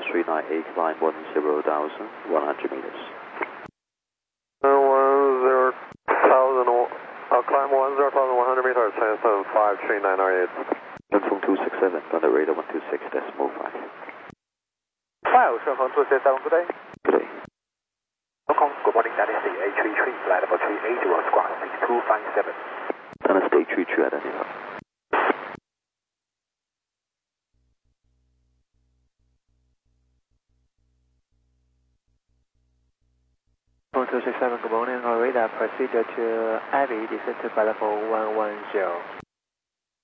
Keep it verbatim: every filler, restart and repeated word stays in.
three nine eight, climb one zero thousand, one hundred meters. Uh, one zero thousand, uh, climb one zero thousand one hundred meters, seven five three nine nine eight. Confirm two six seven, on the radar one two six decimal five. five, confirm two six seven, good day. Good day. Hong Kong, good morning, Dynasty eight three three, flight level three eighty, squawk six two five seven. Dynasty eight three three, identify. Hong Kong two six seven, good morning, our radar procedure to Ivy, descend to flight level one one zero.